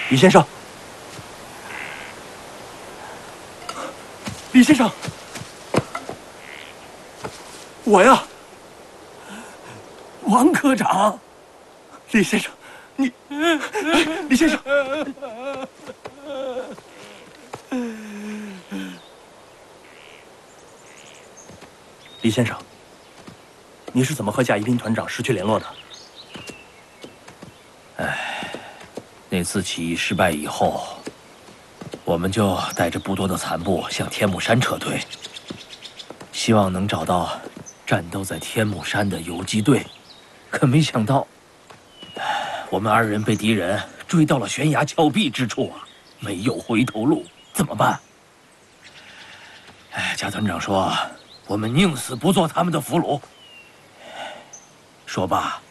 李先生，李先生，我呀，王科长，李先生，你，李先生，李先生，你是怎么和贾一斌团长失去联络的？ 那次起义失败以后，我们就带着不多的残部向天目山撤退，希望能找到战斗在天目山的游击队。可没想到，我们2人被敌人追到了悬崖峭壁之处啊，没有回头路，怎么办？贾团长说，我们宁死不做他们的俘虏。说罢，